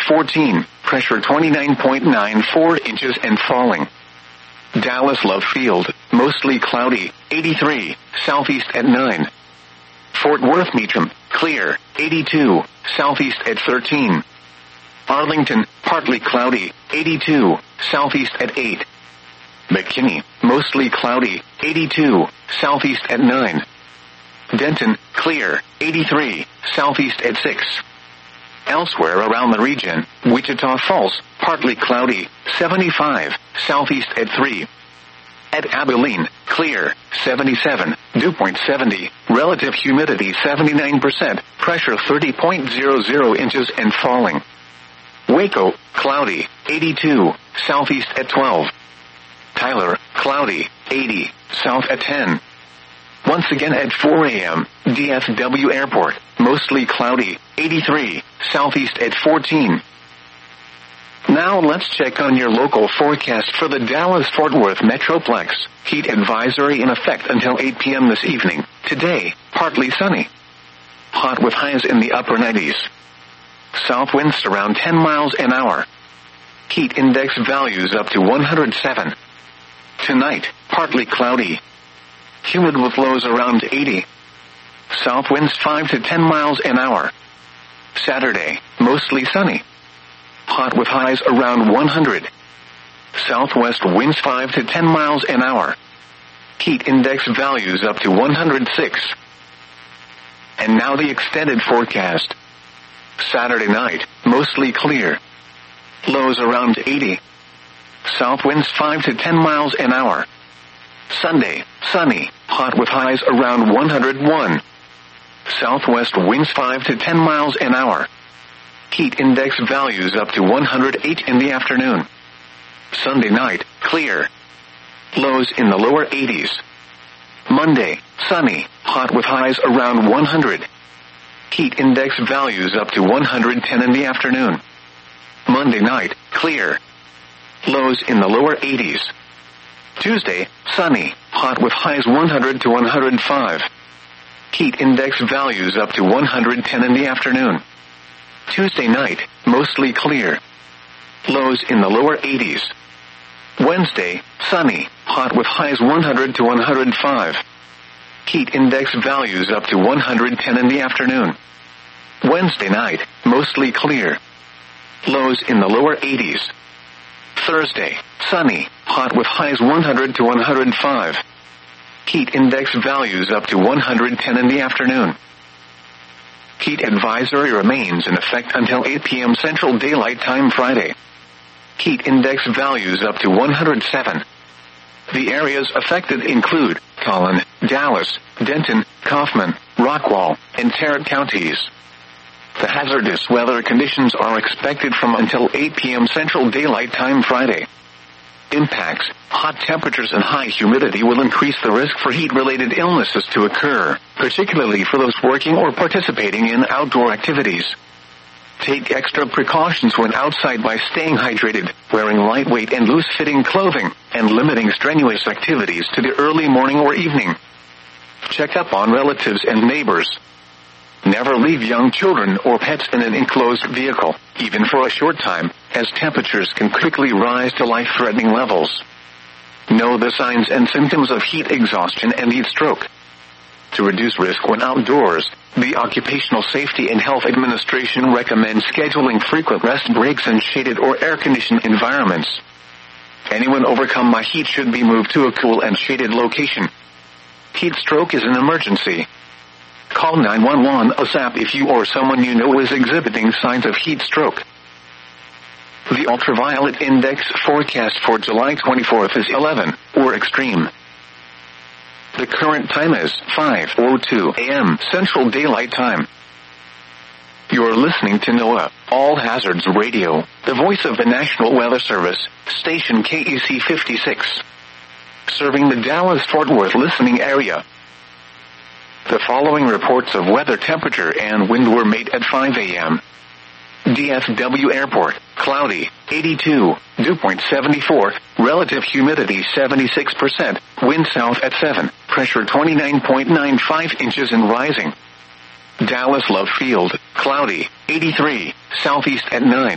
14, pressure 29.94 inches and falling. Dallas Love Field, mostly cloudy, 83, southeast at 9. Fort Worth Meacham, clear, 82, southeast at 13. Arlington, partly cloudy, 82, southeast at 8. McKinney, mostly cloudy, 82, southeast at 9. Denton, clear, 83, southeast at 6. Elsewhere around the region, Wichita Falls, partly cloudy, 75, southeast at 3. At Abilene, clear, 77, dew point 70, relative humidity 79%, pressure 30.00 inches and falling. Waco, cloudy, 82, southeast at 12. Tyler, cloudy, 80, south at 10. Once again at 4 a.m., DFW Airport, mostly cloudy, 83, southeast at 14. Now let's check on your local forecast for the Dallas-Fort Worth Metroplex. Heat advisory in effect until 8 p.m. this evening. Today, partly sunny. Hot with highs in the upper 90s. South winds around 10 miles an hour. Heat index values up to 107. Tonight, partly cloudy. Humid with lows around 80. South winds 5 to 10 miles an hour. Saturday, mostly sunny. Hot with highs around 100. Southwest winds 5 to 10 miles an hour. Heat index values up to 106. And now the extended forecast. Saturday night, mostly clear. Lows around 80. South winds 5 to 10 miles an hour. Sunday, sunny, hot with highs around 101. Southwest winds 5 to 10 miles an hour. Heat index values up to 108 in the afternoon. Sunday night, clear. Lows in the lower 80s. Monday, sunny, hot with highs around 100. Heat index values up to 110 in the afternoon. Monday night, clear. Lows in the lower 80s. Tuesday, sunny, hot with highs 100 to 105. Heat index values up to 110 in the afternoon. Tuesday night, mostly clear. Lows in the lower 80s. Wednesday, sunny, hot with highs 100 to 105. Heat index values up to 110 in the afternoon. Wednesday night, mostly clear. Lows in the lower 80s. Thursday, sunny, hot with highs 100 to 105. Heat index values up to 110 in the afternoon. Heat advisory remains in effect until 8 p.m. Central Daylight Time Friday. Heat index values up to 107. The areas affected include Collin, Dallas, Denton, Kaufman, Rockwall, and Tarrant counties. The hazardous weather conditions are expected from until 8 p.m. Central Daylight Time Friday. Impacts: hot temperatures and high humidity will increase the risk for heat-related illnesses to occur, particularly for those working or participating in outdoor activities. Take extra precautions when outside by staying hydrated, wearing lightweight and loose-fitting clothing, and limiting strenuous activities to the early morning or evening. Check up on relatives and neighbors. Never leave young children or pets in an enclosed vehicle, even for a short time, as temperatures can quickly rise to life-threatening levels. Know the signs and symptoms of heat exhaustion and heat stroke. To reduce risk when outdoors, the Occupational Safety and Health Administration recommends scheduling frequent rest breaks in shaded or air-conditioned environments. Anyone overcome by heat should be moved to a cool and shaded location. Heat stroke is an emergency. Call 911 ASAP if you or someone you know is exhibiting signs of heat stroke. The ultraviolet index forecast for July 24th is 11, or extreme. The current time is 5:02 a.m. Central Daylight Time. You're listening to NOAA, All Hazards Radio, the voice of the National Weather Service, station KEC 56. Serving the Dallas-Fort Worth listening area. The following reports of weather temperature and wind were made at 5 a.m. DFW Airport, cloudy, 82, dew point 74, relative humidity 76%, wind south at 7, pressure 29.95 inches and rising. Dallas Love Field, cloudy, 83, southeast at 9.